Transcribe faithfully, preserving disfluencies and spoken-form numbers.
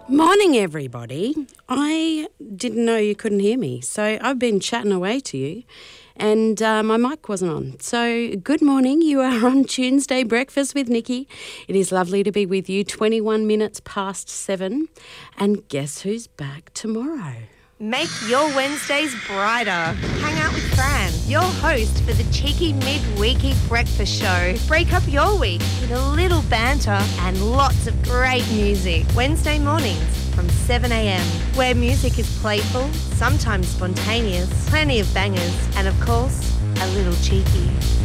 Morning, everybody. I didn't know you couldn't hear me, so I've been chatting away to you, and uh, my mic wasn't on. So good morning. You are on Tuesday Breakfast with Nikki. It is lovely to be with you, twenty-one minutes past seven, and guess who's back tomorrow? Make your Wednesdays brighter. Hang out with Fran, your host for the cheeky mid-weeky breakfast show. Break up your week with a little banter and lots of great music. Wednesday mornings from seven a.m, where music is playful, sometimes spontaneous, plenty of bangers, and of course, a little cheeky.